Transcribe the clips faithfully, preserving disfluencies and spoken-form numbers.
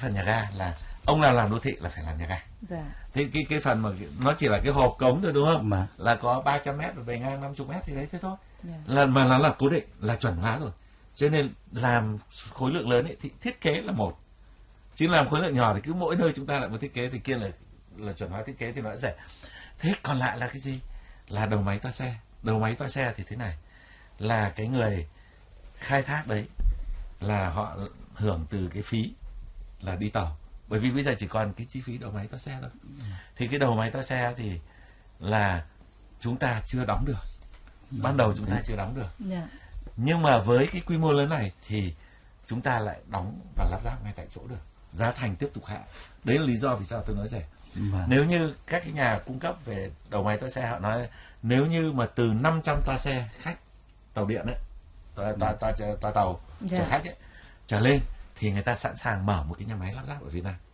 phần nhà ga là ông nào làm đô thị là phải làm nhà ga. Dạ. Thế cái cái phần mà nó chỉ là cái hộp cống thôi đúng không? Mà. Là có ba trăm mét và bề ngang năm mươi mét thì đấy thế thôi. Dạ. Là mà nó là cố định, là chuẩn hóa rồi. Cho nên làm khối lượng lớn ấy thì thiết kế là một. Chứ làm khối lượng nhỏ thì cứ mỗi nơi chúng ta lại một thiết kế thì kia là là chuẩn hóa thiết kế thì nó đã rẻ. Thế còn lại là cái gì? Là đầu máy toa xe. Đầu máy toa xe thì thế này, là cái người khai thác đấy là họ hưởng từ cái phí là đi tàu. Bởi vì bây giờ chỉ còn cái chi phí đầu máy toa xe thôi. Thì cái đầu máy toa xe thì là chúng ta chưa đóng được. Ban đầu chúng ta chưa đóng được. Dạ. Nhưng mà với cái quy mô lớn này thì chúng ta lại đóng và lắp ráp ngay tại chỗ được. Giá thành tiếp tục hạ. Đấy là lý do vì sao tôi nói rẻ. Mà. Nếu như các cái nhà cung cấp về đầu máy toa xe họ nói nếu như mà từ năm trăm toa xe khách tàu điện ấy, toa, toa, toa, toa, toa tàu Dạ. chở khách ấy, trở lên thì người ta sẵn sàng mở một cái nhà máy lắp ráp ở Việt Nam.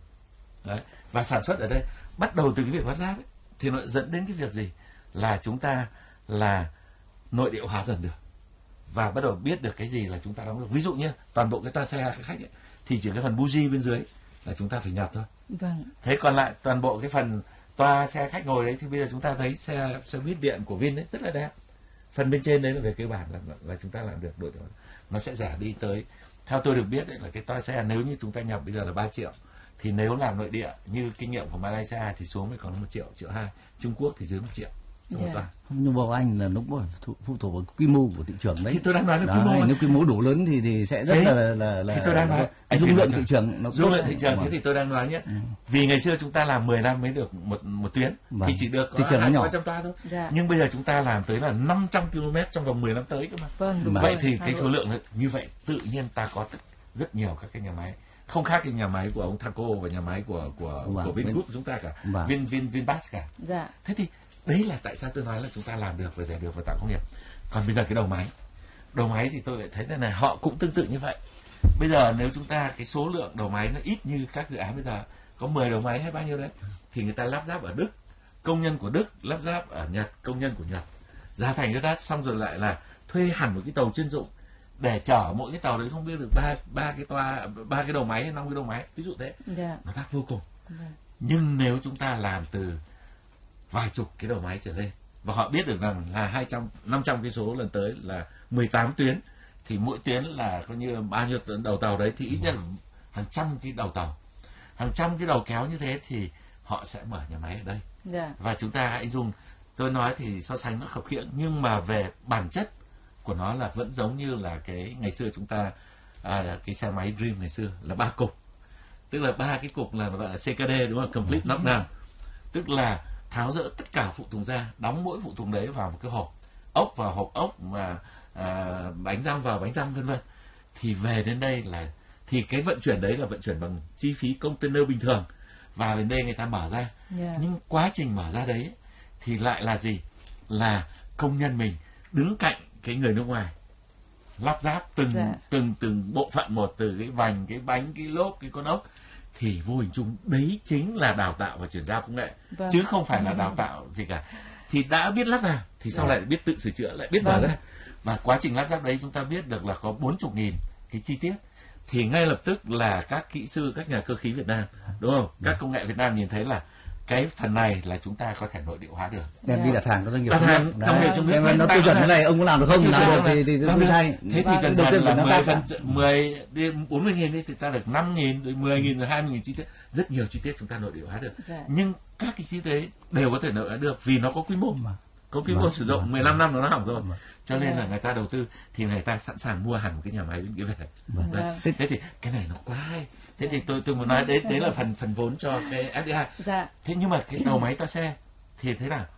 Đấy. Và sản xuất ở đây bắt đầu từ cái việc lắp ráp ấy, thì nó dẫn đến cái việc gì? Là chúng ta là nội địa hóa dần được. Và bắt đầu biết được cái gì là chúng ta đóng được. Ví dụ như toàn bộ cái toa xe khách ấy, thì chỉ cái phần buji bên dưới là chúng ta phải nhập thôi. Vâng. Thế còn lại toàn bộ cái phần toa xe khách ngồi đấy thì bây giờ chúng ta thấy xe xe buýt điện của Vin ấy rất là đẹp. Phần bên trên đấy là về cơ bản là là chúng ta làm được đội nó sẽ rẻ đi tới. Theo tôi được biết đấy là cái toa xe nếu như chúng ta nhập bây giờ là ba triệu thì nếu làm nội địa như kinh nghiệm của Malaysia thì xuống mới còn một triệu, triệu hai. Trung Quốc thì dưới một triệu. Yeah. Không, nhưng mà anh là lúc đó phụ thuộc vào quy mô của thị trường đấy. Thì tôi đang nói là đó, quy mô. nếu quy mô đủ lớn thì thì sẽ rất thế, là là là. Thì tôi đang nói. Dung lượng thị trường nó dung lượng thị trường thế thì tôi đang nói nhé. Ừ. Vì ngày xưa chúng ta làm mười năm mới được một một tuyến vâng. thì chỉ được thị trường nó nhỏ. ba trăm toa thôi. Dạ. Nhưng bây giờ chúng ta làm tới là năm trăm ki lô mét trong vòng mười năm tới cơ mà. Vâng, đúng vậy rồi. thì cái số lượng như vậy tự nhiên ta có rất nhiều các cái nhà máy. Không khác cái nhà máy của ông Thaco và nhà máy của của vâng. của Vingroup của chúng ta cả. Vâng. Vin Vin Vinbus cả. Dạ. Thế thì đấy là tại sao tôi nói là chúng ta làm được và rẻ được và tạo công nghiệp. Còn bây giờ cái đầu máy, đầu máy thì tôi lại thấy thế này, họ cũng tương tự như vậy. Bây giờ nếu chúng ta cái số lượng đầu máy nó ít như các dự án bây giờ có mười đầu máy hay bao nhiêu đấy thì người ta lắp ráp ở Đức, công nhân của Đức lắp ráp ở Nhật, công nhân của Nhật, giá thành rất đắt, xong rồi lại là thuê hẳn một cái tàu chuyên dụng để chở mỗi cái tàu đấy không biết được ba ba cái toa ba cái đầu máy hay năm cái đầu máy, ví dụ thế. Dạ. Nó đắt vô cùng. Dạ. Nhưng nếu chúng ta làm từ vài chục cái đầu máy trở lên và họ biết được rằng là hai trăm năm trăm cây số lần tới là mười tám tuyến thì mỗi tuyến là coi như bao nhiêu đầu tàu đấy thì ít nhất là hàng trăm cái đầu tàu, hàng trăm cái đầu kéo như thế thì họ sẽ mở nhà máy ở đây. Dạ. Và chúng ta hãy dùng, tôi nói thì so sánh nó khập khiễng nhưng mà về bản chất của nó là vẫn giống như là cái ngày xưa chúng ta à, cái xe máy Dream ngày xưa là ba cục, tức là ba cái cục là gọi là xê ca đê đúng không, complete knockdown, tức là tháo rỡ tất cả phụ tùng ra, đóng mỗi phụ tùng đấy vào một cái hộp, ốc vào hộp ốc mà à, bánh răng vào bánh răng vân vân. Thì về đến đây là thì cái vận chuyển đấy là vận chuyển bằng chi phí container bình thường và đến đây người ta mở ra. Yeah. Nhưng quá trình mở ra đấy thì lại là gì? Là công nhân mình đứng cạnh cái người nước ngoài lắp ráp từng dạ. từng từng bộ phận một, từ cái vành, cái bánh, cái lốp, cái con ốc, thì vô hình chung đấy chính là đào tạo và chuyển giao công nghệ. Vâng. Chứ không phải là đào tạo gì cả. Thì đã biết lắp vào thì sau dạ. lại biết tự sửa chữa, lại biết mở vâng. ra. Và quá trình lắp ráp đấy chúng ta biết được là có bốn mươi nghìn cái chi tiết. Thì ngay lập tức là các kỹ sư, các nhà cơ khí Việt Nam, đúng không? Các công nghệ Việt Nam nhìn thấy là cái phần này là chúng ta có thể nội địa hóa được. Đem yeah. đi đặt hàng các doanh nghiệp. Đặt hàng trong nghiệp trong nước. Xem nó tiêu chuẩn thế này ông có làm được không? Làm được thì thì rất hay. Thế thì dần dần là mười phần mười bốn mươi nghìn thì ta được năm nghìn rồi mười nghìn rồi hai mươi nghìn chi tiết. Rất nhiều chi tiết chúng ta nội địa hóa được. Yeah. Nhưng các cái chi tiết đều có thể nội địa hóa được vì nó có quy mô mà. Có quy mô sử dụng mười lăm năm nó hỏng rồi. Cho nên là người ta đầu tư thì người ta sẵn sàng mua hẳn một cái nhà máy bên kia về. Đấy. Thế thì cái này nó quá hay. Thế thì tôi tôi muốn nói đấy đấy là phần phần vốn cho cái ép đê i. Dạ. Thế nhưng mà cái đầu máy toa xe thì thế nào?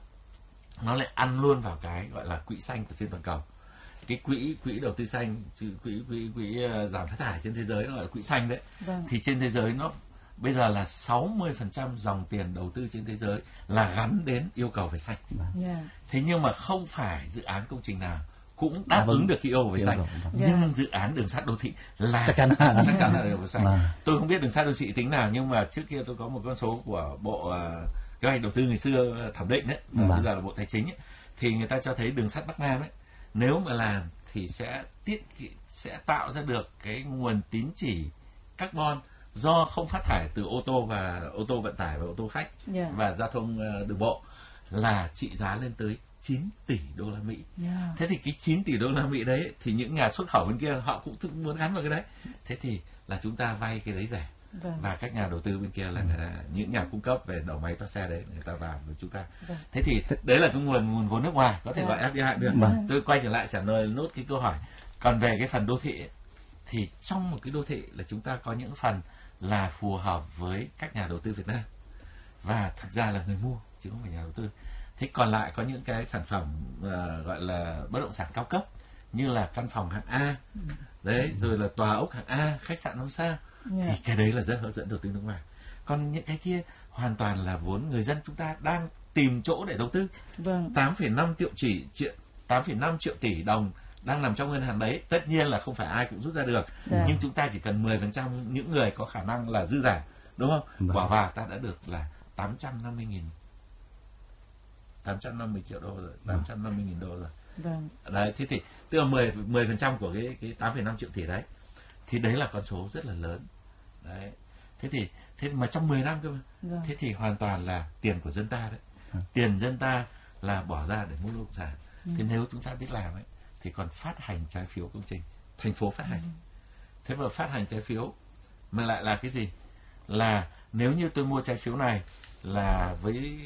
Nó lại ăn luôn vào cái gọi là quỹ xanh của trên toàn cầu. Cái quỹ quỹ đầu tư xanh, quỹ quỹ quỹ giảm phát thải trên thế giới nó gọi là quỹ xanh đấy. Vâng. Thì trên thế giới nó bây giờ là sáu mươi phần trăm dòng tiền đầu tư trên thế giới là gắn đến yêu cầu về xanh. Yeah. Thế nhưng mà không phải dự án công trình nào cũng đáp à, vâng. ứng được cái yêu cầu về xanh. Yeah. Nhưng dự án đường sắt đô thị là chắc chắn là chắc chắn là đều về xanh. À. Tôi không biết đường sắt đô thị tính nào nhưng mà trước kia tôi có một con số của bộ uh, kế hoạch đầu tư ngày xưa thẩm định đấy, à. bây giờ là bộ tài chính ấy, thì người ta cho thấy đường sắt Bắc Nam ấy nếu mà làm thì sẽ tiết sẽ tạo ra được cái nguồn tín chỉ carbon do không phát thải từ ô tô và ô tô vận tải và ô tô khách yeah. và giao thông uh, đường bộ là trị giá lên tới chín tỷ đô la Mỹ. Yeah. Thế thì cái chín tỷ đô la Mỹ đấy thì những nhà xuất khẩu bên kia họ cũng muốn gắn vào cái đấy. Thế thì là chúng ta vay cái đấy rẻ. Vâng. Và các nhà đầu tư bên kia là người ta, những nhà cung cấp về đầu máy toa xe đấy, người ta vào với chúng ta. Vâng. Thế thì đấy là cái nguồn nguồn vốn nước ngoài, có thể gọi ép đê i được. Vâng. Tôi quay trở lại trả lời nốt cái câu hỏi. Còn về cái phần đô thị ấy, thì trong một cái đô thị là chúng ta có những phần là phù hợp với các nhà đầu tư Việt Nam và thực ra là người mua chứ không phải nhà đầu tư. Thế còn lại có những cái sản phẩm uh, gọi là bất động sản cao cấp như là căn phòng hạng A, đấy, rồi là tòa ốc hạng A, khách sạn năm sao, yeah. thì cái đấy là rất hấp dẫn đầu tư nước ngoài. Còn những cái kia hoàn toàn là vốn người dân chúng ta đang tìm chỗ để đầu tư. Vâng. tám phẩy năm triệu chỉ triệu tám phẩy năm triệu tỷ đồng đang nằm trong ngân hàng đấy, tất nhiên là không phải ai cũng rút ra được, yeah. nhưng chúng ta chỉ cần mười phần trăm những người có khả năng là dư giả, đúng không? Vâng. Bỏ vào ta đã được là tám trăm năm mươi nghìn tám trăm năm mươi triệu đô rồi, tám trăm năm mươi nghìn đô rồi. Vâng. Đấy, thế thì tức là mười mười phần trăm của cái cái tám phẩy năm triệu tỷ đấy. Thì đấy là con số rất là lớn. Đấy. Thế thì thế mà trong mười năm cơ mà. Vâng. Thế thì hoàn toàn là tiền của dân ta đấy. Ừ. Tiền dân ta là bỏ ra để mua bất động sản. Ừ. Thế nếu chúng ta biết làm ấy thì còn phát hành trái phiếu công trình, thành phố phát hành. Ừ. Thế mà phát hành trái phiếu mà lại là cái gì? Là nếu như tôi mua trái phiếu này là với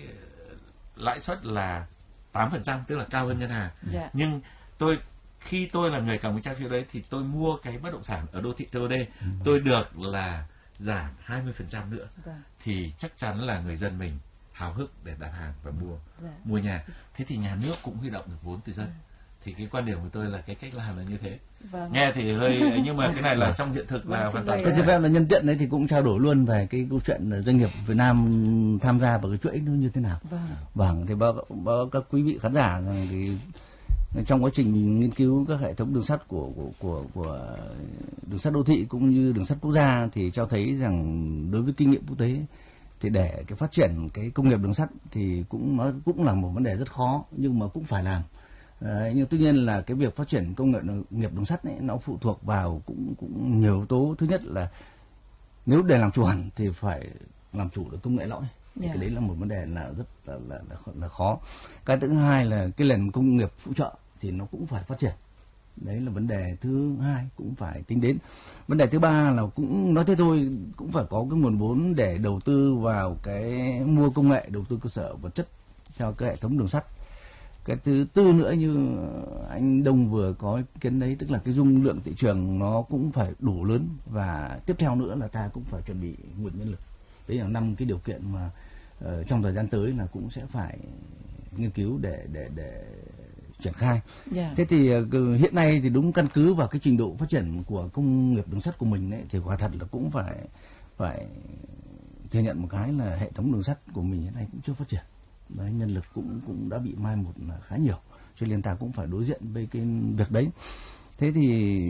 lãi suất là tám phần trăm, tức là cao hơn ngân hàng. Dạ. Nhưng tôi khi tôi là người cầm cái trái phiếu đấy thì tôi mua cái bất động sản ở đô thị tê ô đê, ừ. tôi được là giảm hai mươi phần trăm nữa. Dạ. Thì chắc chắn là người dân mình háo hức để đặt hàng và mua dạ. mua nhà. Thế thì nhà nước cũng huy động được vốn từ dân. Ừ. Thì cái quan điểm của tôi là cái cách làm là như thế. Vâng. Nghe thì hơi nhưng mà cái này là trong hiện thực là hoàn toàn. Cái xin phép là nhân tiện đấy thì cũng trao đổi luôn về cái câu chuyện doanh nghiệp Việt Nam tham gia vào cái chuỗi nó như thế nào. Vâng. Vâng, thì báo, báo các quý vị khán giả rằng thì trong quá trình nghiên cứu các hệ thống đường sắt của của của, của đường sắt đô thị cũng như đường sắt quốc gia thì cho thấy rằng đối với kinh nghiệm quốc tế thì để cái phát triển cái công nghiệp đường sắt thì cũng nó cũng là một vấn đề rất khó nhưng mà cũng phải làm. Đấy, nhưng tuy nhiên là cái việc phát triển công nghệ nghiệp đường sắt ấy, nó phụ thuộc vào cũng cũng nhiều yếu tố. Thứ nhất là nếu để làm chủ hẳn thì phải làm chủ được công nghệ lõi. Thì yeah. cái đấy là một vấn đề là rất là, là, là, là khó. Cái thứ hai là cái nền công nghiệp phụ trợ thì nó cũng phải phát triển. Đấy là vấn đề thứ hai cũng phải tính đến. Vấn đề thứ ba là cũng nói thế thôi, cũng phải có cái nguồn vốn để đầu tư vào cái mua công nghệ, đầu tư cơ sở vật chất cho cái hệ thống đường sắt. Cái thứ tư nữa như anh Đông vừa có ý kiến đấy, tức là cái dung lượng thị trường nó cũng phải đủ lớn, và tiếp theo nữa là ta cũng phải chuẩn bị nguồn nhân lực. Đấy là năm cái điều kiện mà uh, trong thời gian tới là cũng sẽ phải nghiên cứu để để để triển khai. Yeah. Thế thì uh, hiện nay thì đúng căn cứ vào cái trình độ phát triển của công nghiệp đường sắt của mình ấy, thì quả thật là cũng phải phải thừa nhận một cái là hệ thống đường sắt của mình hiện nay cũng chưa phát triển. Đấy, nhân lực cũng cũng đã bị mai một khá nhiều, cho nên ta cũng phải đối diện với cái việc đấy. Thế thì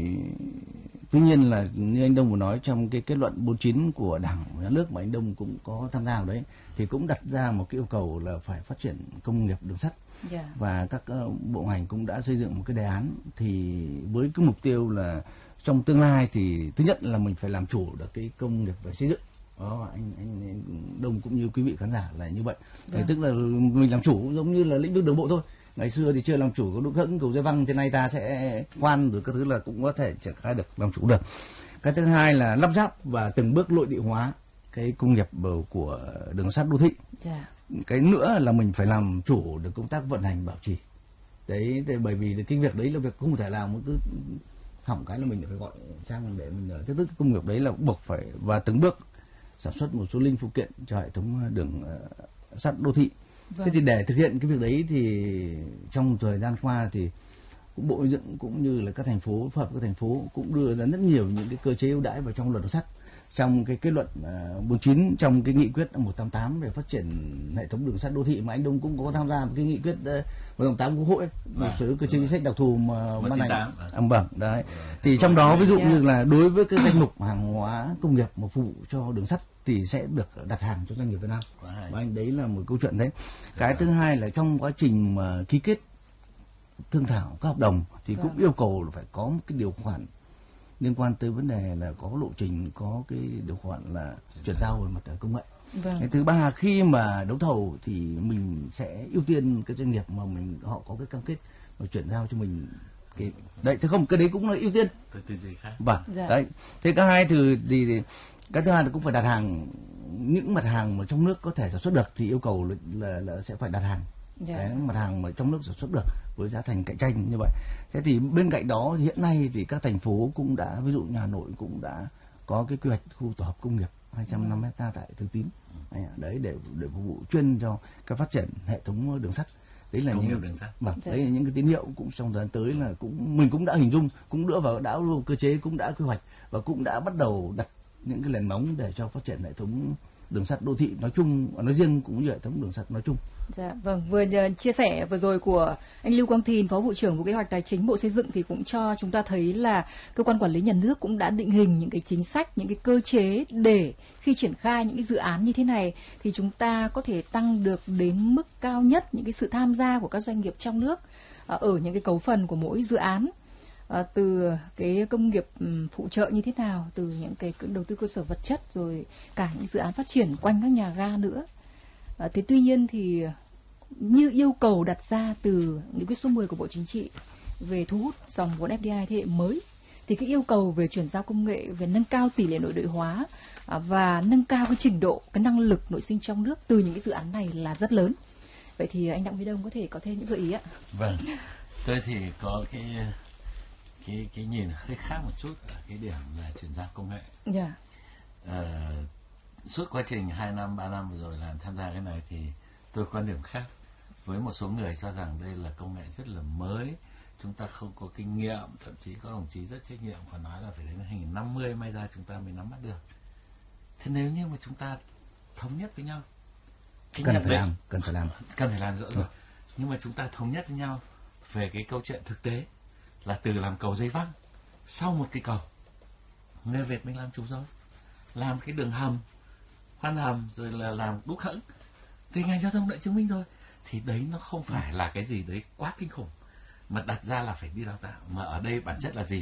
tuy nhiên là như anh Đông vừa nói, trong cái kết luận bốn mươi chín của Đảng và Nhà nước mà anh Đông cũng có tham gia vào đấy thì cũng đặt ra một cái yêu cầu là phải phát triển công nghiệp đường sắt. Yeah. Và các uh, bộ ngành cũng đã xây dựng một cái đề án thì với cái mục tiêu là trong tương lai thì thứ nhất là mình phải làm chủ được cái công nghiệp về xây dựng. Đó, anh, anh anh Đông cũng như quý vị khán giả là như vậy. Thì tức là mình làm chủ giống như là lĩnh vực đường bộ thôi. Ngày xưa thì chưa làm chủ có đúc hẫng cầu dây văng, thế nay ta sẽ khoan rồi các thứ là cũng có thể triển khai được, làm chủ được. Cái thứ hai là lắp ráp và từng bước nội địa hóa cái công nghiệp của đường sắt đô thị. Yeah. Cái nữa là mình phải làm chủ được công tác vận hành bảo trì. Đấy, thì bởi vì cái việc đấy là việc không thể làm một cứ hỏng cái là mình phải gọi sang để mình cái tức công nghiệp đấy là buộc phải và từng bước sản xuất một số linh phụ kiện cho hệ thống đường uh, sắt đô thị. Vâng. Thế thì để thực hiện cái việc đấy thì trong thời gian qua thì cũng Bộ Xây dựng cũng như là các thành phố, phối hợp các thành phố cũng đưa ra rất nhiều những cái cơ chế ưu đãi vào trong luật đường sắt. Trong cái kết luận uh, bốn mươi chín, trong cái nghị quyết một trăm tám mươi tám về phát triển hệ thống đường sắt đô thị mà anh Đông cũng có tham gia một cái nghị quyết uh, một trăm tám mươi tám Quốc hội, một số cơ chế chính sách đặc thù mà ban hành âm bẩm đấy. Thì trong đó ví dụ như là đối với cái danh mục hàng hóa công nghiệp mà phục vụ cho đường sắt thì sẽ được đặt hàng cho doanh nghiệp Việt Nam. Và anh đấy là một câu chuyện đấy. Cái thứ hai là trong quá trình mà ký kết thương thảo các hợp đồng thì cũng yêu cầu là phải có một cái điều khoản liên quan tới vấn đề là có lộ trình, có cái điều khoản là chuyển giao về mặt công nghệ. Vâng. Cái thứ ba, khi mà đấu thầu thì mình sẽ ưu tiên cái doanh nghiệp mà mình họ có cái cam kết và chuyển giao cho mình cái đấy, thế không, cái đấy cũng là ưu tiên. Từ từ gì khác. Vâng. Dạ. Đấy. Thế cái hai từ thì, thì cái thứ hai là cũng phải đặt hàng những mặt hàng mà trong nước có thể sản xuất được thì yêu cầu là, là, là sẽ phải đặt hàng. Dạ. Cái mặt hàng mà trong nước sản xuất được với giá thành cạnh tranh như vậy. Thế thì bên cạnh đó thì hiện nay thì các thành phố cũng đã, ví dụ như Hà Nội cũng đã có cái quy hoạch khu tổ hợp công nghiệp hai trăm năm mươi héc ta tại Thường Tín. Đấy, để để phục vụ chuyên cho cái phát triển hệ thống đường sắt. Đấy là công những đường sắt. Vâng, Dạ. đấy là những cái tín hiệu cũng trong thời gian tới là cũng mình cũng đã hình dung, cũng đưa vào đã vào cơ chế, cũng đã quy hoạch và cũng đã bắt đầu đặt những cái nền móng để cho phát triển hệ thống đường sắt đô thị nói chung, nói riêng cũng như hệ thống đường sắt nói chung. Dạ, vâng, vừa uh, chia sẻ vừa rồi của anh Lưu Quang Thìn, Phó Vụ trưởng Vụ Kế hoạch Tài chính Bộ Xây dựng thì cũng cho chúng ta thấy là cơ quan quản lý nhà nước cũng đã định hình những cái chính sách, những cái cơ chế để khi triển khai những cái dự án như thế này thì chúng ta có thể tăng được đến mức cao nhất những cái sự tham gia của các doanh nghiệp trong nước uh, ở những cái cấu phần của mỗi dự án. À, từ cái công nghiệp um, phụ trợ như thế nào, từ những cái đầu tư cơ sở vật chất rồi cả những dự án phát triển quanh các nhà ga nữa. À, thế tuy nhiên thì như yêu cầu đặt ra từ nghị quyết số mười của Bộ Chính trị về thu hút dòng vốn ép đê i thế hệ mới thì cái yêu cầu về chuyển giao công nghệ, về nâng cao tỷ lệ nội địa hóa à, và nâng cao cái trình độ, cái năng lực nội sinh trong nước từ những cái dự án này là rất lớn. Vậy thì anh Đặng Huy Đông có thể có thêm những gợi ý ạ? Vâng, tôi thì có cái cái cái nhìn hơi khác một chút ở cái điểm là chuyển giao công nghệ. Dạ. Yeah. Ờ, suốt quá trình hai năm ba năm vừa rồi làm tham gia cái này thì tôi quan điểm khác với một số người cho rằng đây là công nghệ rất là mới, chúng ta không có kinh nghiệm, thậm chí có đồng chí rất trách nhiệm còn nói là phải đến hai nghìn năm mươi may ra chúng ta mới nắm bắt được. Thế nếu như mà chúng ta thống nhất với nhau, cần phải định, làm cần phải làm cần phải làm rõ rồi, nhưng mà chúng ta thống nhất với nhau về cái câu chuyện thực tế là từ làm cầu dây văng, sau một cái cầu người Việt mình làm chủ rồi, làm cái đường hầm, khoan hầm rồi là làm đúc hẫng thì ngành giao thông đã chứng minh rồi, thì đấy nó không phải là cái gì đấy quá kinh khủng mà đặt ra là phải đi đào tạo, mà ở đây bản chất là gì,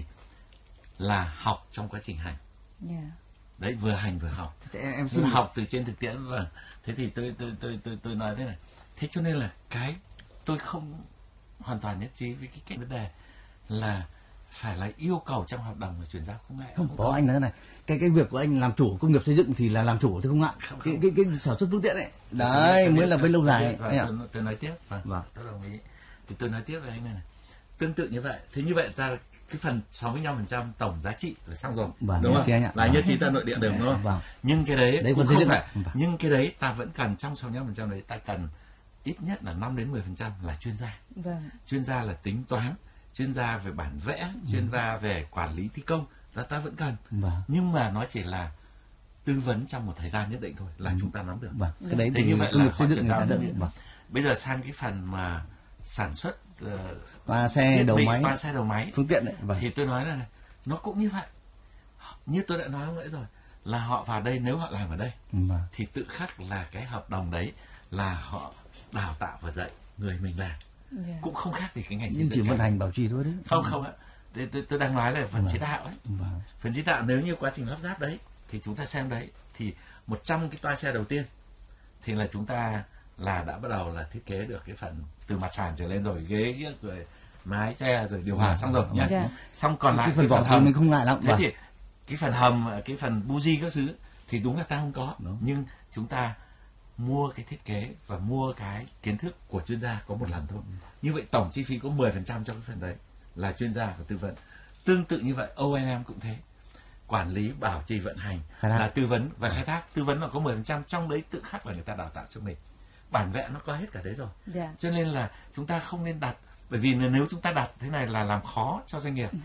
là học trong quá trình hành. Yeah. Đấy, vừa hành vừa học. Thế em vừa học từ trên thực tiễn. Là thế thì tôi tôi tôi tôi tôi nói thế này, thế cho nên là cái tôi không hoàn toàn nhất trí với cái cái vấn đề là phải là yêu cầu trong hợp đồng là chuyển giao công nghệ. Không, có anh nói thế này, cái cái việc của anh làm chủ công nghiệp xây dựng thì là làm chủ thì không ngại. Không, cái, không. cái cái sản xuất phương tiện ấy, đấy tôi mới là bên lâu dài. Tôi, tôi, tôi nói tiếp, vâng, vâng. tôi đồng ý. Thì tôi nói tiếp với anh này, này. Tương tự như vậy, thế như vậy ta cái phần sáu mươi lăm phần trăm tổng giá trị là xong rồi, vâng, đúng không? là vâng. Nhất trí ta nội địa đường, đúng không? Vâng. Nhưng cái đấy, đấy cũng không phải. Vâng. Nhưng cái đấy ta vẫn cần, trong sáu mươi lăm phần trăm đấy ta cần ít nhất là năm đến mười phần trăm là chuyên gia. Vâng. Chuyên gia là tính toán, chuyên gia về bản vẽ, chuyên gia về quản lý thi công là ta vẫn cần. Vâng. Nhưng mà nó chỉ là tư vấn trong một thời gian nhất định thôi là ừ. chúng ta nắm được. Vâng. Cái đấy thế thì như vậy công là nghiệp xây dựng người ta được. Vâng. Bây giờ sang cái phần mà sản xuất uh, toa xe đầu máy, toa xe đầu máy, phương tiện đấy. Vâng. Thì tôi nói là này, nó cũng như vậy. Như tôi đã nói lúc nãy rồi, là họ vào đây, nếu họ làm ở đây vâng. thì tự khắc là cái hợp đồng đấy là họ đào tạo và dạy người mình làm. Yeah. Cũng không khác gì cái ngành xây dựng. Nhưng chỉ vận hành bảo trì thôi đấy. Không không ạ. Tôi, tôi, tôi đang nói là phần vâng. chế tạo ấy. Vâng. Phần chế tạo nếu như quá trình lắp ráp đấy thì chúng ta xem đấy, thì một trăm cái toa xe đầu tiên thì là chúng ta là đã bắt đầu là thiết kế được cái phần từ mặt sàn trở lên rồi, ghế rồi mái xe rồi điều hòa vâng. xong rồi nhá. Yeah. Xong còn lại cái phần, cái phần hầm mình không ngại lắm. Thế vâng. thì cái phần hầm, cái phần buji các thứ thì đúng là ta không có. Đúng. Nhưng chúng ta mua cái thiết kế và mua cái kiến thức của chuyên gia có một lần thôi. Như vậy tổng chi phí có mười phần trăm cho cái phần đấy là chuyên gia và tư vấn. Tương tự như vậy o en em cũng thế. Quản lý, bảo trì, vận hành là tư vấn và khai thác. Tư vấn là có mười phần trăm, trong đấy tự khắc là người ta đào tạo cho mình. Bản vẽ nó có hết cả đấy rồi. Yeah. Cho nên là chúng ta không nên đặt, bởi vì nếu chúng ta đặt thế này là làm khó cho doanh nghiệp.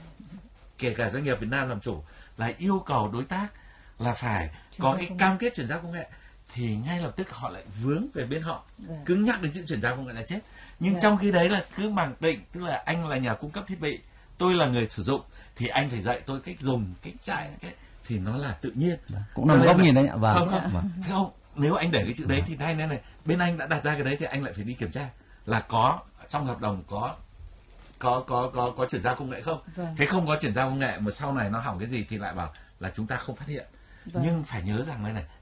Kể cả doanh nghiệp Việt Nam làm chủ là yêu cầu đối tác là phải chuyển có cái cam kết chuyển giao công nghệ, thì ngay lập tức họ lại vướng về bên họ. Yeah. Cứ nhắc đến chuyện chuyển giao công nghệ là chết. Nhưng yeah. trong khi đấy là cứ mặc định, tức là anh là nhà cung cấp thiết bị, tôi là người sử dụng, thì anh phải dạy tôi cách dùng, cách chạy, cách... thì nó là tự nhiên. Cũng là một góc nhìn đấy ạ. Vâng. Không, không. Vâng. không. Nếu anh để cái chữ đấy vâng. thì thay nên này, bên anh đã đặt ra cái đấy thì anh lại phải đi kiểm tra là có trong hợp đồng có có có có có chuyển giao công nghệ không. Vâng. Thế không có chuyển giao công nghệ mà sau này nó hỏng cái gì thì lại bảo là chúng ta không phát hiện. Vâng. Nhưng phải nhớ rằng đây này,